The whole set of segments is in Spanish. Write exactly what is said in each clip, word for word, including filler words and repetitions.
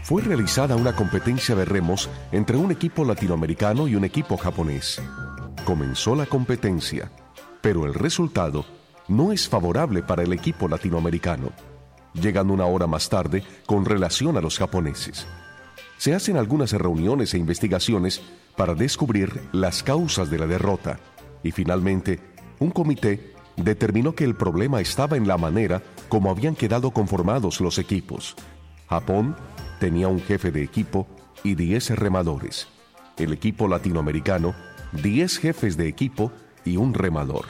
Fue realizada una competencia de remos entre un equipo latinoamericano y un equipo japonés. Comenzó la competencia, pero el resultado no es favorable para el equipo latinoamericano, llegando una hora más tarde con relación a los japoneses. Se hacen algunas reuniones e investigaciones para descubrir las causas de la derrota y finalmente un comité determinó que el problema estaba en la manera como habían quedado conformados los equipos. Japón tenía un jefe de equipo y diez remadores. El equipo latinoamericano, diez jefes de equipo y un remador.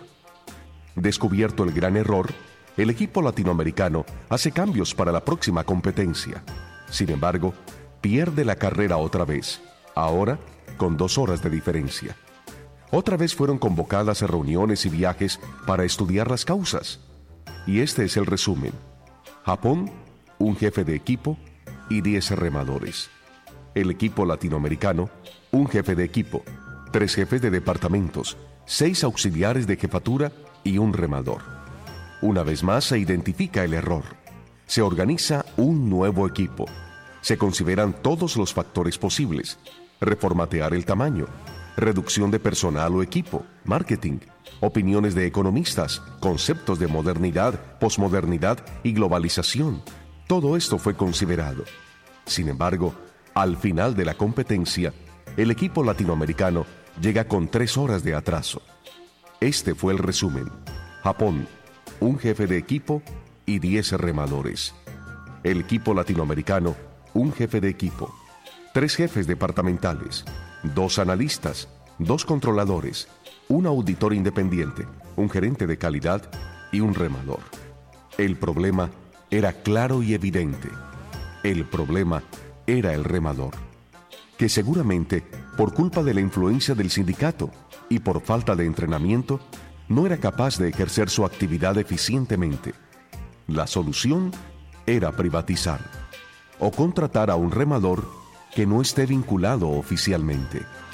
Descubierto el gran error, el equipo latinoamericano hace cambios para la próxima competencia. Sin embargo, pierde la carrera otra vez, ahora con dos horas de diferencia. Otra vez fueron convocadas reuniones y viajes para estudiar las causas. Y este es el resumen. Japón, un jefe de equipo y diez remadores. El equipo latinoamericano, un jefe de equipo, tres jefes de departamentos, seis auxiliares de jefatura y un remador. Una vez más se identifica el error. Se organiza un nuevo equipo. Se consideran todos los factores posibles. Reformatear el tamaño, reducción de personal o equipo, marketing, opiniones de economistas, conceptos de modernidad, posmodernidad y globalización. Todo esto fue considerado. Sin embargo, al final de la competencia, el equipo latinoamericano llega con tres horas de atraso. Este fue el resumen. Japón, un jefe de equipo y diez remadores. El equipo latinoamericano, un jefe de equipo, tres jefes departamentales, dos analistas, dos controladores, un auditor independiente, un gerente de calidad y un remador. El problema era claro y evidente. El problema era el remador, que seguramente, por culpa de la influencia del sindicato y por falta de entrenamiento, no era capaz de ejercer su actividad eficientemente. La solución era privatizar o contratar a un remador que no esté vinculado oficialmente.